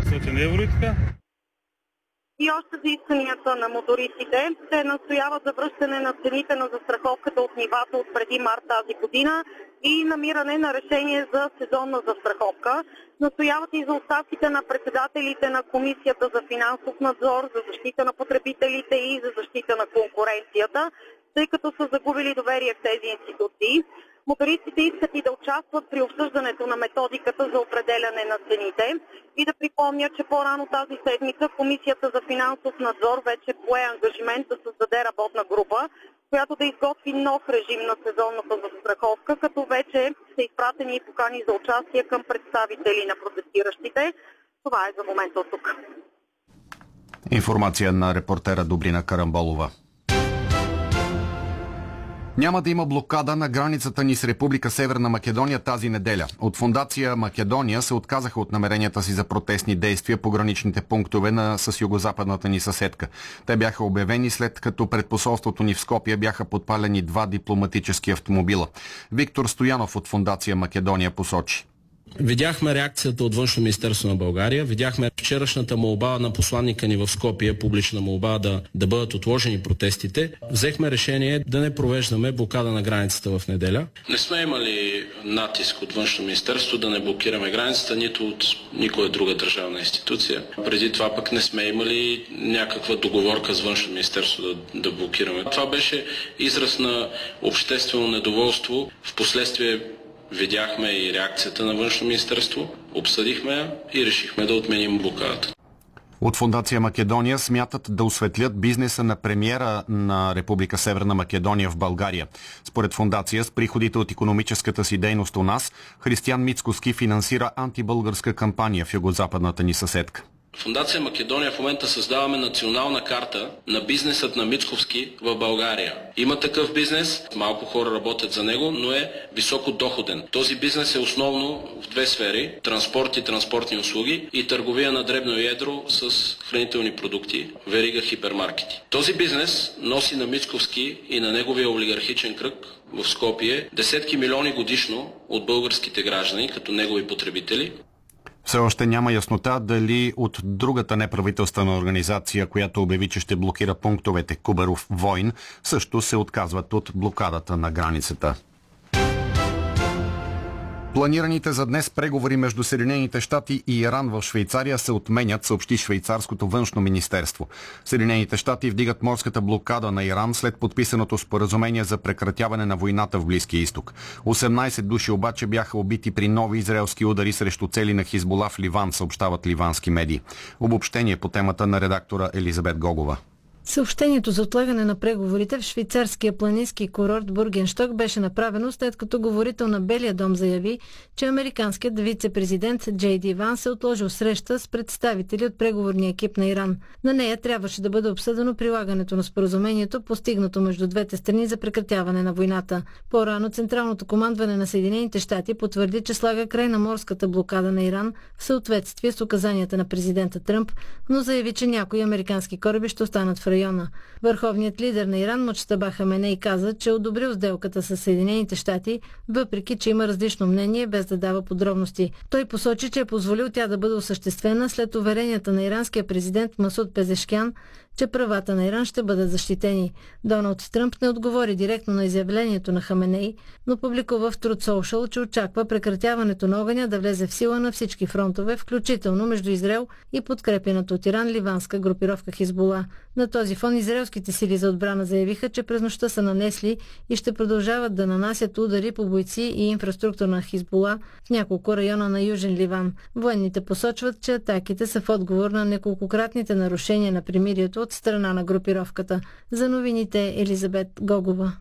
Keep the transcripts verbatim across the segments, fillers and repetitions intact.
петстотин евро и така. И още за исканията на мотористите. Те настояват за връщане на цените на застраховката от нивата от преди март тази година и намиране на решение за сезонна застраховка. Настояват и за оставките на председателите на Комисията за финансов надзор, за защита на потребителите и за защита на конкуренцията, тъй като са загубили доверие в тези институции. Мотористите искат и да участват при обсъждането на методиката за определяне на цените и да припомня, че по-рано тази седмица Комисията за финансов надзор вече пое ангажимент да създаде работна група, която да изготви нов режим на сезонната застраховка, като вече са изпратени и покани за участие към представители на протестиращите. Това е за момента от тук. Информация на репортера Добрина Карамболова. Няма да има блокада на границата ни с Република Северна Македония тази неделя. От фондация Македония се отказаха от намеренията си за протестни действия по граничните пунктове на с югозападната ни съседка. Те бяха обявени след като пред посолството ни в Скопие бяха подпалени два дипломатически автомобила. Виктор Стоянов от фондация Македония посочи. Видяхме реакцията от Външно министерство на България, видяхме вчерашната молба на посланника ни в Скопие, публична молба да, да бъдат отложени протестите. Взехме решение да не провеждаме блокада на границата в неделя. Не сме имали натиск от Външно министерство да не блокираме границата, нито от никоя друга държавна институция. Преди това пък не сме имали някаква договорка с Външно министерство да, да блокираме. Това беше израз на обществено недоволство. Впоследствие видяхме и реакцията на Външно министерство, обсъдихме я и решихме да отменим блокадата. От фондация Македония смятат да осветлят бизнеса на премиера на Република Северна Македония в България. Според фондация, с приходите от икономическата си дейност у нас, Християн Мицкоски финансира антибългарска кампания в югозападната ни съседка. Фондация Македония в момента създаваме национална карта на бизнесът на Мицковски в България. Има такъв бизнес, малко хора работят за него, но е високо доходен. Този бизнес е основно в две сфери – транспорт и транспортни услуги и търговия на дребно и едро с хранителни продукти, верига хипермаркети. Този бизнес носи на Мицковски и на неговия олигархичен кръг в Скопие десетки милиони годишно от българските граждани като негови потребители. Все още няма яснота дали от другата неправителствена организация, която обяви, че ще блокира пунктовете Кубаров Войн, също се отказват от блокадата на границата. Планираните за днес преговори между Съединените щати и Иран в Швейцария се отменят, съобщи швейцарското външно министерство. Съединените щати вдигат морската блокада на Иран след подписаното споразумение за прекратяване на войната в Близкия изток. осемнайсет души обаче бяха убити при нови израелски удари срещу цели на Хизбула в Ливан, съобщават ливански медии. Обобщение по темата на редактора Елизабет Гогова. Съобщението за отлагане на преговорите в швейцарския планински курорт Бургенщок беше направено след като говорител на Белия дом заяви, че американският вице-президент Джей Ди Ванс е отложил среща с представители от преговорния екип на Иран. На нея трябваше да бъде обсъдено прилагането на споразумението, постигнато между двете страни за прекратяване на войната. По-рано Централното командване на Съединените щати потвърди, че слага край на морската блокада на Иран в съответствие с указанията на президента Тръмп, но заяви, че някои американски кораби ще останат в района. Върховният лидер на Иран Муджтаба Хаменей каза, че е одобрил сделката с Съединените щати, въпреки че има различно мнение, без да дава подробности. Той посочи, че е позволил тя да бъде осъществена след уверенията на иранския президент Масуд Пезешкян, че правата на Иран ще бъдат защитени. Доналд Тръмп не отговори директно на изявлението на Хаменей, но публикува в Truth Social, че очаква прекратяването на огъня да влезе в сила на всички фронтове, включително между Израел и подкрепената от Иран ливанска групировка Хизбула. На този фон израелските сили за отбрана заявиха, че през нощта са нанесли и ще продължават да нанасят удари по бойци и инфраструктура на Хизбула в няколко района на Южен Ливан. Военните посочват, че атаките са в отговор на неколкократните нарушения на примирието от страна на групировката. За новините Елизабет Гогова.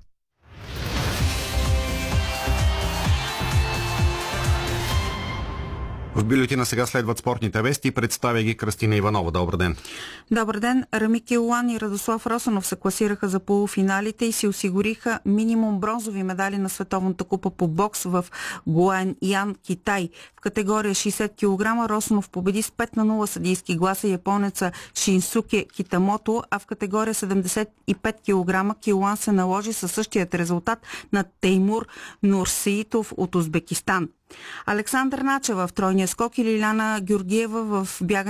В бюлетина сега следват спортните вести. Представя ги Кръстина Иванова. Добър ден. Добър ден. Рами Келуан и Радослав Росанов се класираха за полуфиналите и си осигуриха минимум бронзови медали на Световната купа по бокс в Гуанъян, Китай. В категория шейсет килограма Росанов победи с пет на нула съдийски гласа японеца Шинсуке Китамото, а в категория седемдесет и пет килограма Келуан се наложи със същият резултат на Теймур Нурсеитов от Узбекистан. Александър Начева в тройния скок и Лиляна Георгиева в бягане